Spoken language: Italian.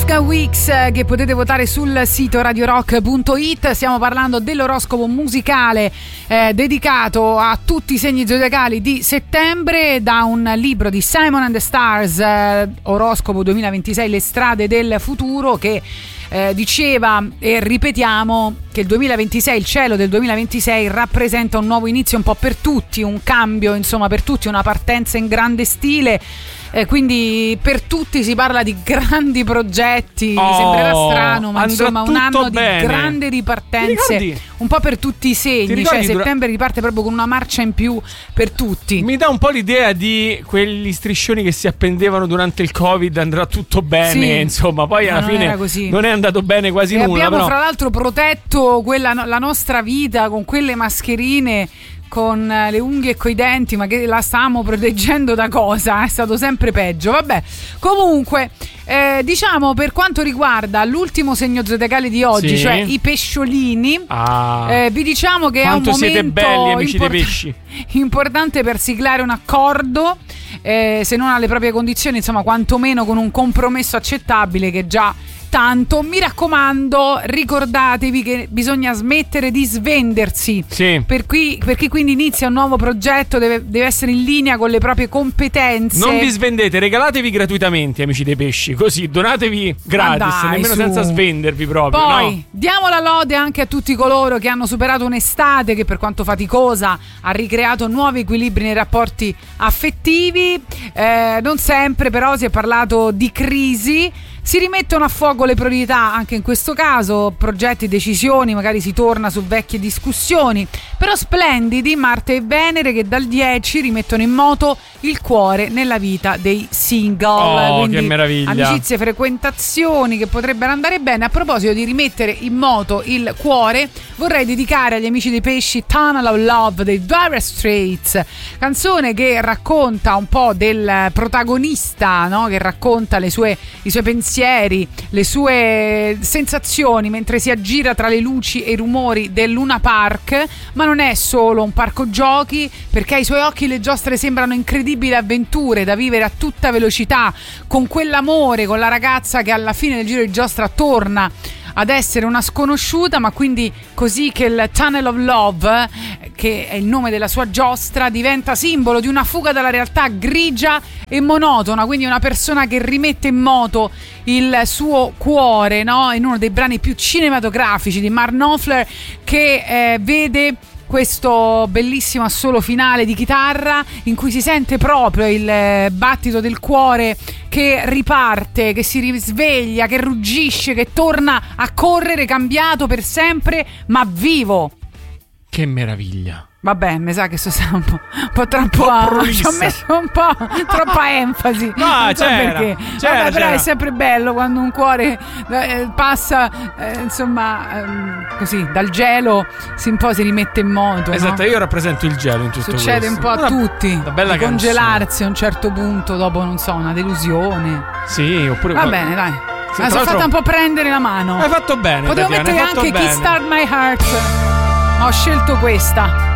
Wolfgang Weeks, che potete votare sul sito radiorock.it. Stiamo parlando dell'oroscopo musicale dedicato a tutti i segni zodiacali di settembre, da un libro di Simon and the Stars, Oroscopo 2026, le strade del futuro, che diceva, e ripetiamo, che il 2026, il cielo del 2026 rappresenta un nuovo inizio un po' per tutti, un cambio insomma per tutti, una partenza in grande stile. Quindi per tutti si parla di grandi progetti, sembrerà strano, ma insomma un anno bene. Di grandi ripartenze, un po' per tutti i segni, cioè settembre riparte proprio con una marcia in più per tutti. Mi dà un po' l'idea di quegli striscioni che si appendevano durante il Covid, andrà tutto bene, sì, insomma, poi alla fine non è andato bene quasi nulla. Abbiamo però fra l'altro protetto la nostra vita con quelle mascherine, con le unghie e coi denti, ma che la stiamo proteggendo da cosa? È stato sempre peggio. Vabbè, comunque diciamo, per quanto riguarda l'ultimo segno zodiacale di oggi, sì, cioè i pesciolini, vi diciamo che quanto è un momento siete belli, amici dei pesci, importante per siglare un accordo, se non alle proprie condizioni, insomma quantomeno con un compromesso accettabile, che già tanto. Mi raccomando, ricordatevi che bisogna smettere di svendersi, sì, perché quindi inizia un nuovo progetto, deve essere in linea con le proprie competenze. Non vi svendete, regalatevi gratuitamente, amici dei pesci, così donatevi gratis, nemmeno senza svendervi proprio. Poi diamo la lode anche a tutti coloro che hanno superato un'estate che, per quanto faticosa, ha ricreato nuovi equilibri nei rapporti affettivi. Non sempre però si è parlato di crisi. Si rimettono a fuoco le priorità anche in questo caso, progetti, decisioni, magari si torna su vecchie discussioni. Però splendidi Marte e Venere, che dal 10 rimettono in moto il cuore nella vita dei single. Quindi, che meraviglia. Amicizie, frequentazioni che potrebbero andare bene. A proposito di rimettere in moto il cuore, vorrei dedicare agli amici dei pesci Tunnel of Love dei Dire Straits, canzone che racconta un po' del protagonista, no? Che racconta i suoi pensieri, le sue sensazioni mentre si aggira tra le luci e i rumori del Luna Park. Ma non è solo un parco giochi, perché ai suoi occhi le giostre sembrano incredibili avventure da vivere a tutta velocità, con quell'amore, con la ragazza che alla fine del giro di giostra torna ad essere una sconosciuta, ma quindi così che il Tunnel of Love, che è il nome della sua giostra, diventa simbolo di una fuga dalla realtà grigia e monotona. Quindi una persona che rimette in moto il suo cuore, no? In uno dei brani più cinematografici di Mark Knopfler, che vede questo bellissimo assolo finale di chitarra in cui si sente proprio il battito del cuore che riparte, che si risveglia, che ruggisce, che torna a correre, cambiato per sempre ma vivo. Che meraviglia. Vabbè, mi sa che sto un po' troppo. Ci ho messo un po' troppa enfasi. No, non so c'era, perché. C'era. Vabbè, però è sempre bello quando un cuore passa, insomma, così dal gelo si rimette in moto. Esatto, no? Io rappresento il gelo in tutto Succede questo. un po' a tutti. Una bella di congelarsi a un certo punto dopo, non so, una delusione. Sì, oppure. Va bene, dai. Ma sono fatta un po' prendere la mano. Hai fatto bene. Potevo Tatiana, mettere anche Kickstart My Heart, ma ho scelto questa.